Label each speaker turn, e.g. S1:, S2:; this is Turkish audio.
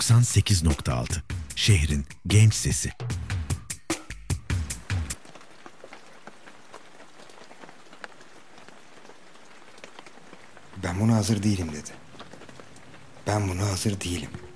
S1: 98.6 şehrin genç sesi.
S2: Ben buna hazır değilim dedi. Ben buna hazır değilim.